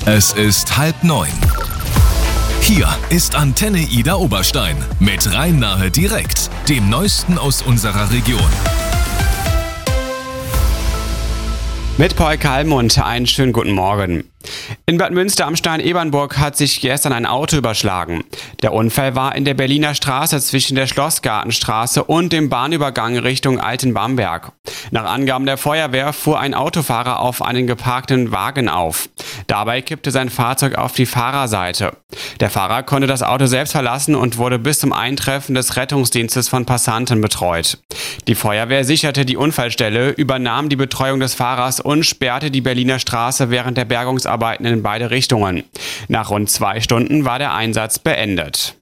Es ist 8:30. Hier ist Antenne Ida Oberstein mit Rhein-Nahe direkt, dem Neuesten aus unserer Region. Mit Paul Kalmund, einen schönen guten Morgen. In Bad Münster am Stein-Ebernburg hat sich gestern ein Auto überschlagen. Der Unfall war in der Berliner Straße zwischen der Schlossgartenstraße und dem Bahnübergang Richtung Altenbamberg. Nach Angaben der Feuerwehr fuhr ein Autofahrer auf einen geparkten Wagen auf. Dabei kippte sein Fahrzeug auf die Fahrerseite. Der Fahrer konnte das Auto selbst verlassen und wurde bis zum Eintreffen des Rettungsdienstes von Passanten betreut. Die Feuerwehr sicherte die Unfallstelle, übernahm die Betreuung des Fahrers und sperrte die Berliner Straße während der Bergungsarbeiten in beide Richtungen. Nach rund 2 Stunden war der Einsatz beendet.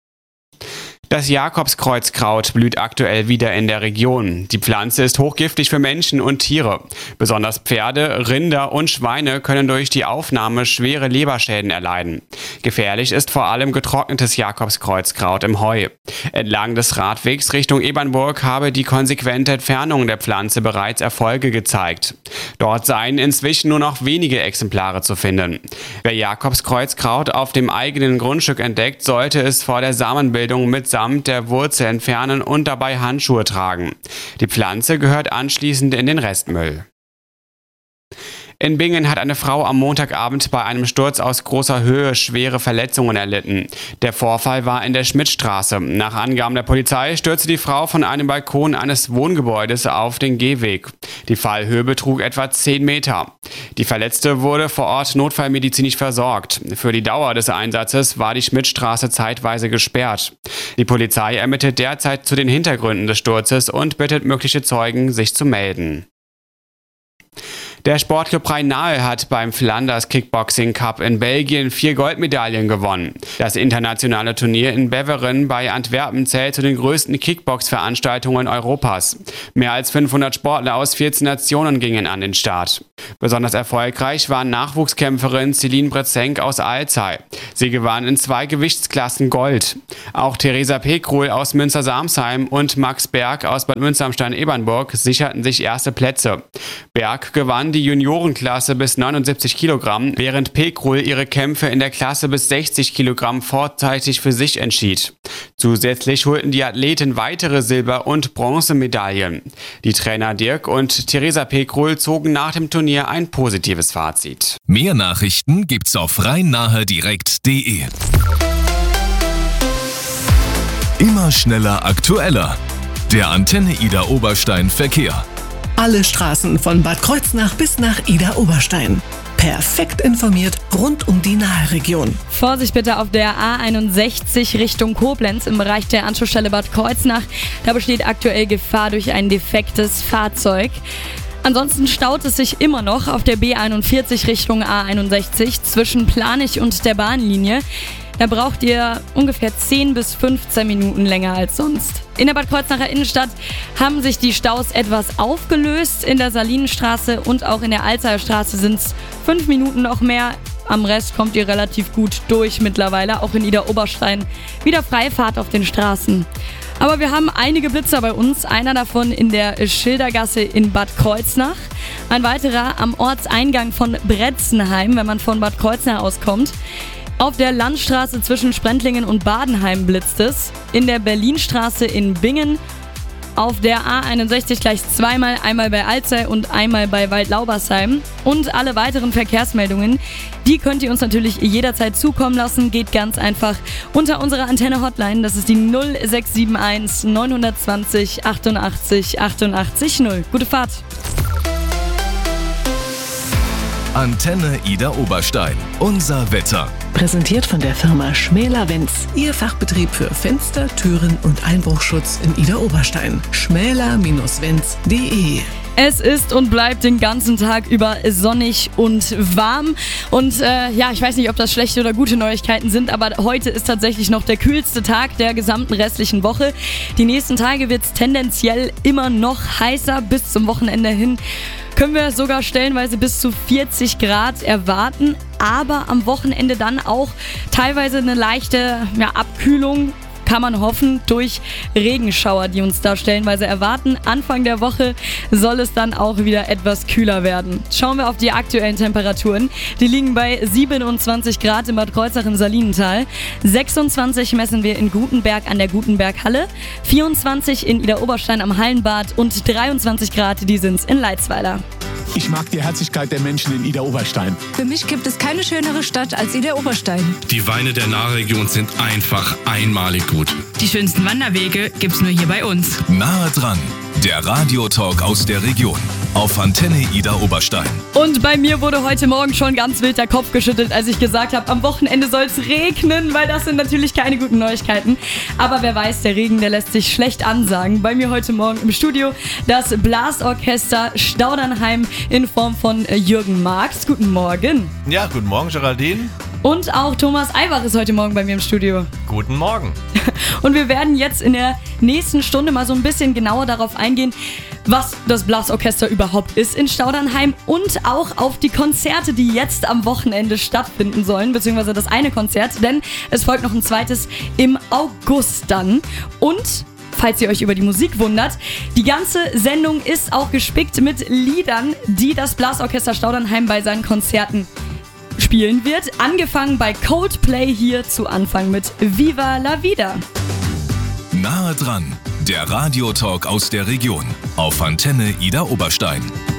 Das Jakobskreuzkraut blüht aktuell wieder in der Region. Die Pflanze ist hochgiftig für Menschen und Tiere. Besonders Pferde, Rinder und Schweine können durch die Aufnahme schwere Leberschäden erleiden. Gefährlich ist vor allem getrocknetes Jakobskreuzkraut im Heu. Entlang des Radwegs Richtung Ebernburg habe die konsequente Entfernung der Pflanze bereits Erfolge gezeigt. Dort seien inzwischen nur noch wenige Exemplare zu finden. Wer Jakobskreuzkraut auf dem eigenen Grundstück entdeckt, sollte es vor der Samenbildung mitsamt der Wurzel entfernen und dabei Handschuhe tragen. Die Pflanze gehört anschließend in den Restmüll. In Bingen hat eine Frau am Montagabend bei einem Sturz aus großer Höhe schwere Verletzungen erlitten. Der Vorfall war in der Schmidtstraße. Nach Angaben der Polizei stürzte die Frau von einem Balkon eines Wohngebäudes auf den Gehweg. Die Fallhöhe betrug etwa 10 Meter. Die Verletzte wurde vor Ort notfallmedizinisch versorgt. Für die Dauer des Einsatzes war die Schmidtstraße zeitweise gesperrt. Die Polizei ermittelt derzeit zu den Hintergründen des Sturzes und bittet mögliche Zeugen, sich zu melden. Der Sportclub Rhein-Nahe hat beim Flanders Kickboxing Cup in Belgien 4 Goldmedaillen gewonnen. Das internationale Turnier in Beveren bei Antwerpen zählt zu den größten Kickbox-Veranstaltungen Europas. Mehr als 500 Sportler aus 14 Nationen gingen an den Start. Besonders erfolgreich war Nachwuchskämpferin Celine Brezenk aus Alzey. Sie gewann in 2 Gewichtsklassen Gold. Auch Theresa Pekruhl aus Münster-Samsheim und Max Berg aus Bad Münster am Stein-Ebernburg sicherten sich erste Plätze. Berg gewann die Juniorenklasse bis 79 Kilogramm, während Pekruhl ihre Kämpfe in der Klasse bis 60 Kilogramm vorzeitig für sich entschied. Zusätzlich holten die Athleten weitere Silber- und Bronzemedaillen. Die Trainer Dirk und Theresa Pekruhl zogen nach dem Turnier ein positives Fazit. Mehr Nachrichten gibt's auf rhein-nahe-direkt.de. Immer schneller, aktueller. Der Antenne Ida Oberstein Verkehr. Alle Straßen von Bad Kreuznach bis nach Ida Oberstein. Perfekt informiert rund um die Nahe-Region. Vorsicht bitte auf der A61 Richtung Koblenz im Bereich der Anschlussstelle Bad Kreuznach. Da besteht aktuell Gefahr durch ein defektes Fahrzeug. Ansonsten staut es sich immer noch auf der B41 Richtung A61 zwischen Planich und der Bahnlinie. Da braucht ihr ungefähr 10 bis 15 Minuten länger als sonst. In der Bad Kreuznacher Innenstadt haben sich die Staus etwas aufgelöst. In der Salinenstraße und auch in der Alzeyer Straße sind es 5 Minuten noch mehr. Am Rest kommt ihr relativ gut durch mittlerweile. Auch in Ida Oberstein wieder Freifahrt auf den Straßen. Aber wir haben einige Blitzer bei uns. Einer davon in der Schildergasse in Bad Kreuznach. Ein weiterer am Ortseingang von Bretzenheim, wenn man von Bad Kreuznach auskommt. Auf der Landstraße zwischen Sprentlingen und Badenheim blitzt es. In der Berlinstraße in Bingen. Auf der A61 gleich zweimal, einmal bei Alzey und einmal bei Waldlaubersheim. Und alle weiteren Verkehrsmeldungen, die könnt ihr uns natürlich jederzeit zukommen lassen. Geht ganz einfach unter unserer Antenne-Hotline. Das ist die 0671 920 88 88 0. Gute Fahrt! Antenne Ida Oberstein. Unser Wetter. Präsentiert von der Firma Schmäler-Wenz. Ihr Fachbetrieb für Fenster, Türen und Einbruchschutz in Ida Oberstein. schmäler-wenz.de. Es ist und bleibt den ganzen Tag über sonnig und warm. Und ich weiß nicht, ob das schlechte oder gute Neuigkeiten sind, aber heute ist tatsächlich noch der kühlste Tag der gesamten restlichen Woche. Die nächsten Tage wird es tendenziell immer noch heißer. Bis zum Wochenende hin können wir sogar stellenweise bis zu 40 Grad erwarten. Aber am Wochenende dann auch teilweise eine leichte Abkühlung. kann man hoffen, durch Regenschauer, die uns da stellenweise erwarten. Anfang der Woche soll es dann auch wieder etwas kühler werden. Schauen wir auf die aktuellen Temperaturen. Die liegen bei 27 Grad in Bad Kreuznach im Salinental, 26 messen wir in Gutenberg an der Gutenberghalle, 24 in Idar-Oberstein am Hallenbad und 23 Grad, die sind's in Leitzweiler. Ich mag die Herzlichkeit der Menschen in Idar-Oberstein. Für mich gibt es keine schönere Stadt als Idar-Oberstein. Die Weine der Nahregion sind einfach einmalig gut. Die schönsten Wanderwege gibt's nur hier bei uns. Nahe dran, der Radiotalk aus der Region auf Antenne Idar-Oberstein. Und bei mir wurde heute Morgen schon ganz wild der Kopf geschüttelt, als ich gesagt habe, am Wochenende soll es regnen, weil das sind natürlich keine guten Neuigkeiten. Aber wer weiß, der Regen, der lässt sich schlecht ansagen. Bei mir heute Morgen im Studio das Blasorchester Staudernheim in Form von Jürgen Marx. Guten Morgen. Ja, guten Morgen, Geraldine. Und auch Thomas Eibach ist heute Morgen bei mir im Studio. Guten Morgen. Und wir werden jetzt in der nächsten Stunde mal so ein bisschen genauer darauf eingehen, was das Blasorchester überhaupt ist in Staudernheim und auch auf die Konzerte, die jetzt am Wochenende stattfinden sollen, beziehungsweise das eine Konzert, denn es folgt noch ein zweites im August dann. Und falls ihr euch über die Musik wundert, die ganze Sendung ist auch gespickt mit Liedern, die das Blasorchester Staudernheim bei seinen Konzerten spielen wird. Angefangen bei Coldplay hier zu Anfang mit Viva la Vida. Nahe dran, der Radiotalk aus der Region auf Antenne Idar-Oberstein.